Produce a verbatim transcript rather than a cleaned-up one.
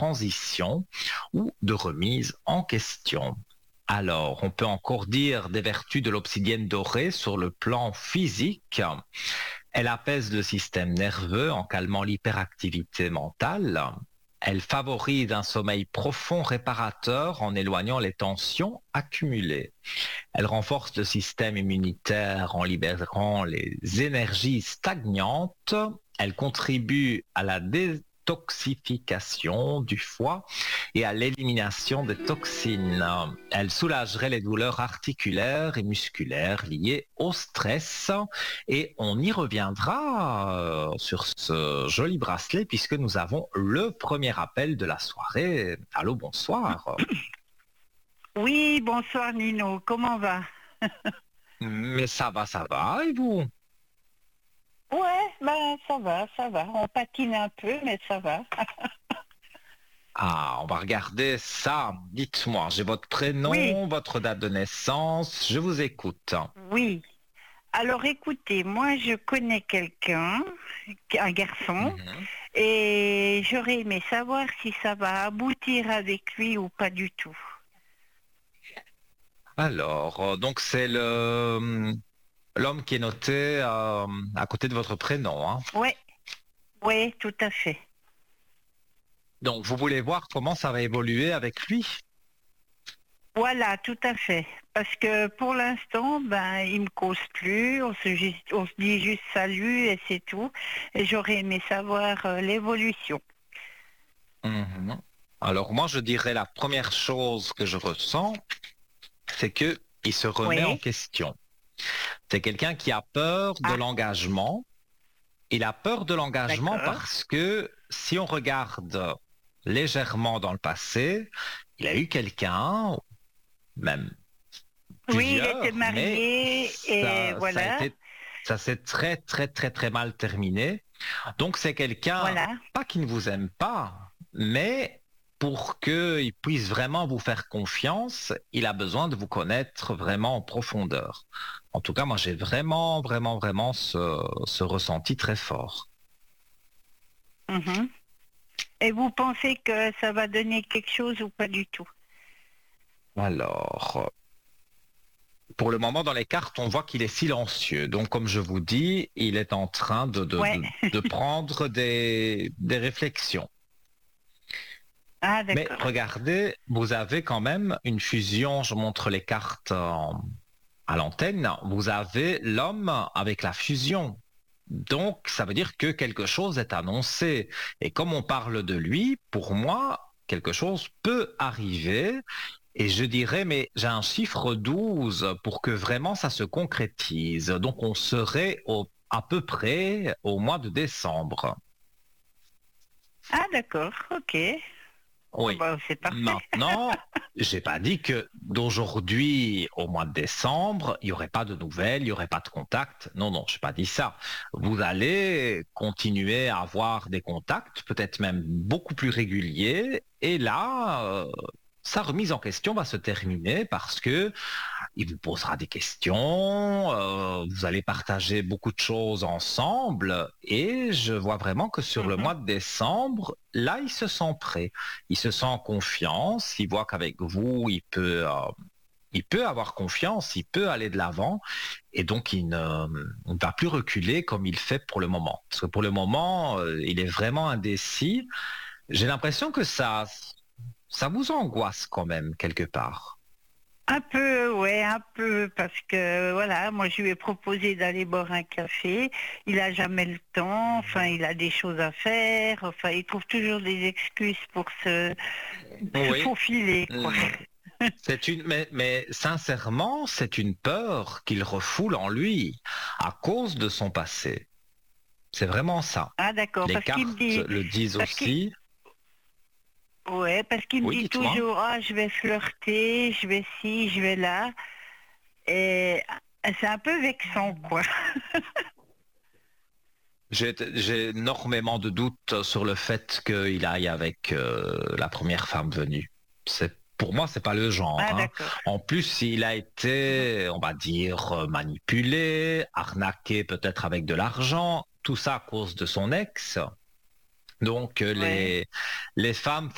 transition ou de remise en question. Alors, on peut encore dire des vertus de l'obsidienne dorée sur le plan physique. Elle apaise le système nerveux en calmant l'hyperactivité mentale. Elle favorise un sommeil profond réparateur en éloignant les tensions accumulées. Elle renforce le système immunitaire en libérant les énergies stagnantes. Elle contribue à la détoxification du foie et à l'élimination des toxines. Elle soulagerait les douleurs articulaires et musculaires liées au stress. Et on y reviendra euh, sur ce joli bracelet puisque nous avons le premier appel de la soirée. Allô, bonsoir. Oui, bonsoir Nino, comment va? Mais ça va, ça va, et vous? Ouais, ben ça va, ça va. On patine un peu, mais ça va. Ah, on va regarder ça. Dites-moi, j'ai votre prénom, Oui, votre date de naissance, je vous écoute. oui. Alors écoutez, moi je connais quelqu'un, un garçon, Mhm. et j'aurais aimé savoir si ça va aboutir avec lui ou pas du tout. Alors, euh, donc c'est le l'homme qui est noté euh, à côté de votre prénom, hein. Ouais, ouais, tout à fait. Donc, vous voulez voir comment ça va évoluer avec lui? Voilà, tout à fait. Parce que pour l'instant, ben, il me cause plus, on se, ju- on se dit juste salut et c'est tout. Et j'aurais aimé savoir euh, l'évolution. Mhm. Alors, moi, je dirais la première chose que je ressens, c'est que il se remet en Oui, question. C'est quelqu'un qui a peur de ah, l'engagement. Il a peur de l'engagement d'accord. parce que si on regarde légèrement dans le passé, il a eu quelqu'un, même Oui, il était plusieurs, mais marié et ça, ça a voilà, été, ça s'est très, très, très, très mal terminé. Donc c'est quelqu'un, voilà. pas qui ne vous aime pas, mais pour qu'il puisse vraiment vous faire confiance, il a besoin de vous connaître vraiment en profondeur. En tout cas, moi j'ai vraiment, vraiment, vraiment ce, ce ressenti très fort. Mhm. Et vous pensez que ça va donner quelque chose ou pas du tout? Alors, pour le moment, dans les cartes, on voit qu'il est silencieux. Donc, comme je vous dis, il est en train de, de, Ouais. de, de prendre des, des réflexions. Ah, Mais d'accord. regardez, vous avez quand même une fusion. Je montre les cartes en- à l'antenne. Vous avez l'homme avec la fusion. Donc, ça veut dire que quelque chose est annoncé. Et comme on parle de lui, pour moi, quelque chose peut arriver. Et je dirais, mais j'ai un chiffre douze pour que vraiment ça se concrétise. Donc on serait au- à peu près au mois de décembre. Ah, d'accord, ok. Bon, Oui. bah, c'est parfait. Maintenant, j'ai pas dit que d'aujourd'hui au mois de décembre, il y aurait pas de nouvelles, il y aurait pas de contact. Non, non, j'ai pas dit ça. Vous allez continuer à avoir des contacts, peut-être même beaucoup plus réguliers. Et là, euh, sa remise en question va se terminer parce que il vous posera des questions, euh, vous allez partager beaucoup de choses ensemble et je vois vraiment que sur le Mhm. mois de décembre, là, il se sent prêt. Il se sent en confiance, il voit qu'avec vous, il peut, euh, il peut avoir confiance, il peut aller de l'avant et donc il ne, ne va plus reculer comme il fait pour le moment. Parce que pour le moment, euh, il est vraiment indécis. J'ai l'impression que ça, ça vous angoisse quand même quelque part. Un peu, ouais, un peu, parce que voilà, moi je lui ai proposé d'aller boire un café, il a jamais le temps, enfin il a des choses à faire, enfin il trouve toujours des excuses pour se, se Oui. faufiler, quoi. Hmm. C'est une, mais, mais sincèrement, c'est une peur qu'il refoule en lui à cause de son passé. C'est vraiment ça. Ah d'accord, Les parce qu'il me cartes dit, le disent parce qu'il, aussi. ouais, parce qu'il me Oui, dit dites-moi. toujours, ah je vais flirter, je vais ci, je vais là, et c'est un peu vexant, quoi. J'ai j'ai énormément de doutes sur le fait qu'il aille avec euh, la première femme venue. C'est pour moi, c'est pas le genre, Ah hein. d'accord. En plus, il a Mhm. été, on va dire, euh, manipulé, arnaqué peut-être avec de l'argent, tout ça à cause de son ex. Donc euh, Ouais. les les femmes